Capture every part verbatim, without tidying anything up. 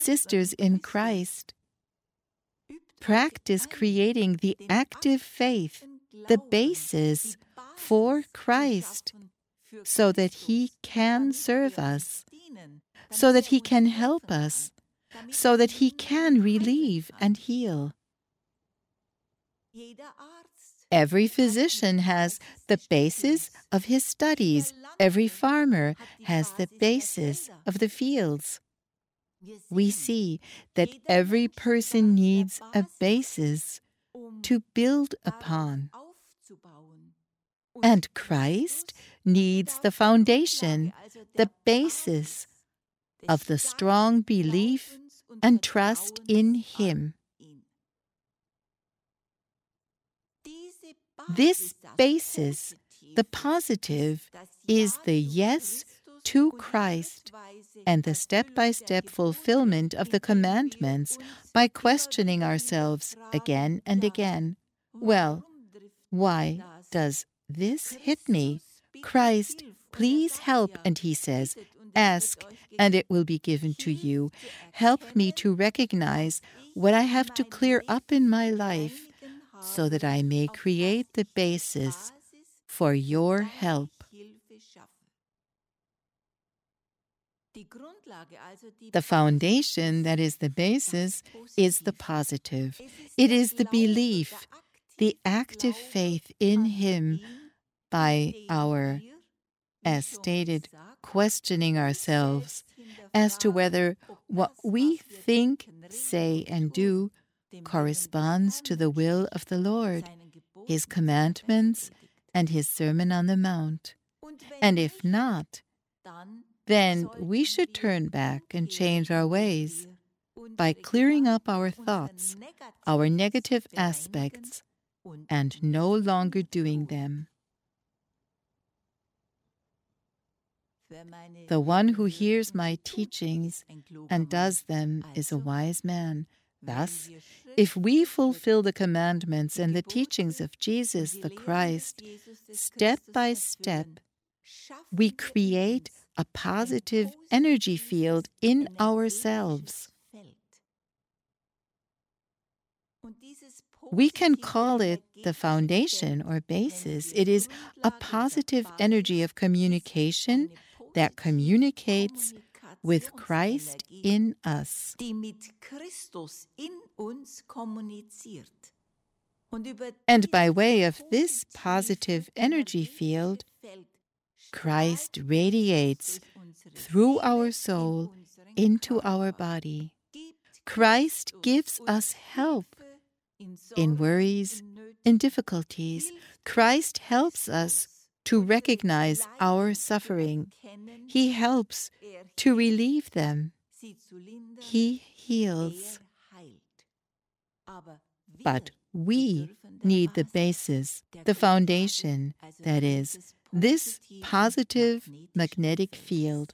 sisters in Christ, practice creating the active faith, the basis for Christ, so that He can serve us, so that He can help us, so that He can relieve and heal. Every physician has the basis of his studies. Every farmer has the basis of the fields. We see that every person needs a basis to build upon. And Christ needs the foundation, the basis of the strong belief and trust in Him. This basis, the positive, is the yes to Christ and the step-by-step fulfillment of the commandments by questioning ourselves again and again. Well, why does this hit me? Christ, please help. And He says, ask, and it will be given to you. Help me to recognize what I have to clear up in my life, so that I may create the basis for your help. The foundation, that is the basis, is the positive. It is the belief, the active faith in Him by our, as stated, questioning ourselves as to whether what we think, say, and do corresponds to the will of the Lord, His commandments, and His Sermon on the Mount. And if not, then we should turn back and change our ways by clearing up our thoughts, our negative aspects, and no longer doing them. The one who hears my teachings and does them is a wise man. Thus, if we fulfill the commandments and the teachings of Jesus the Christ, step by step, we create a positive energy field in ourselves. We can call it the foundation or basis. It is a positive energy of communication that communicates with Christ in us. And by way of this positive energy field, Christ radiates through our soul into our body. Christ gives us help in worries, in difficulties. Christ helps us to recognize our suffering. He helps to relieve them. He heals. But we need the basis, the foundation, that is, this positive magnetic field.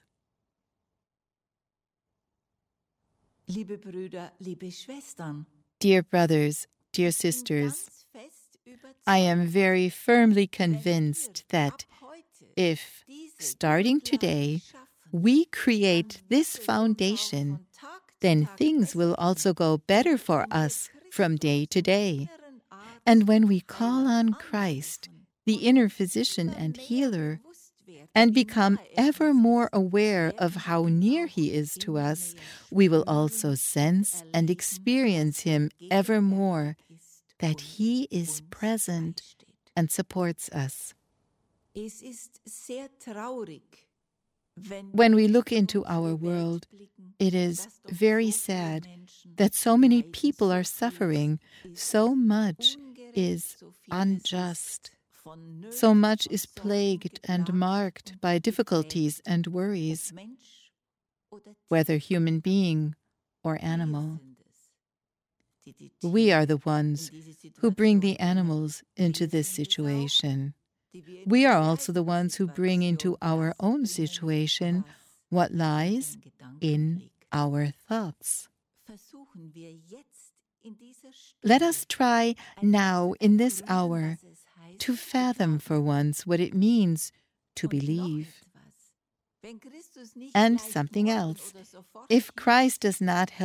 Dear brothers, dear sisters, I am very firmly convinced that if, starting today, we create this foundation, then things will also go better for us from day to day. And when we call on Christ, the inner physician and healer, and become ever more aware of how near He is to us, we will also sense and experience Him ever more, that He is present and supports us. When we look into our world, it is very sad that so many people are suffering. So much is unjust. So much is plagued and marked by difficulties and worries, whether human being or animal. We are the ones who bring the animals into this situation. We are also the ones who bring into our own situation what lies in our thoughts. Let us try now, in this hour, to fathom for once what it means to believe. And something else. If Christ does not help